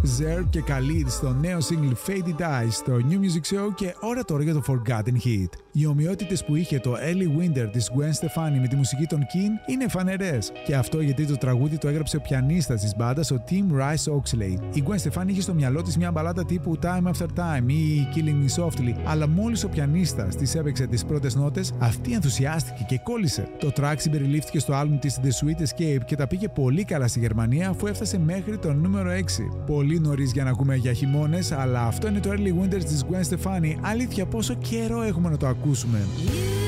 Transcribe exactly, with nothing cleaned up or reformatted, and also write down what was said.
Zerb και Khalid στο νέο single Faded Eyes στο New Music Show και ώρα τώρα για το Forgotten Hit. Οι ομοιότητες που είχε το Early Winter της Gwen Stefani με τη μουσική των King είναι φανερές. Και αυτό γιατί το τραγούδι το έγραψε ο πιανίστας της μπάντας, ο Tim Rice Oxley. Η Gwen Stefani είχε στο μυαλό της μια μπαλάτα τύπου Time After Time ή Killing Me Softly, αλλά μόλις ο πιανίστας της έπαιξε τις πρώτες νότες, αυτή ενθουσιάστηκε και κόλλησε. Το track συμπεριλήφθηκε στο άλμπουμ της The Sweet Escape και τα πήγε πολύ καλά στη Γερμανία, αφού έφτασε μέχρι το νούμερο έξι. Πολύ νωρίς για να ακούμε για χειμώνες, αλλά αυτό είναι το Early Winters της Gwen Stefani. Αλήθεια, πόσο καιρό έχουμε να το ακούσουμε.